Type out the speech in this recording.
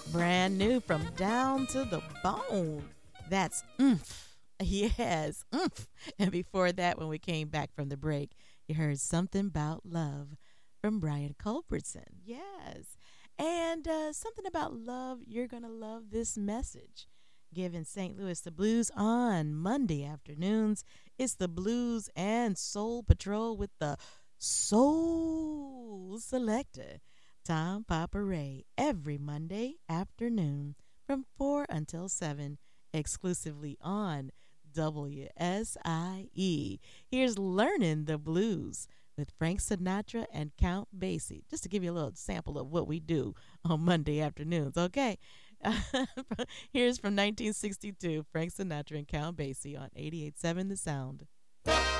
Brand new from Down to the Bone. That's oomph. Yes, oomph. And before that, when we came back from the break, you heard Something About Love from Brian Culbertson. Yes. And something about love, you're going to love this message. Given St. Louis the Blues on Monday afternoons. It's the Blues and Soul Patrol with the Soul Selector, Tom Papa Ray, every Monday afternoon from 4 until 7, exclusively on WSIE. Here's Learning the Blues with Frank Sinatra and Count Basie, just to give you a little sample of what we do on Monday afternoons, okay? Here's from 1962, Frank Sinatra and Count Basie on 88.7 The Sound.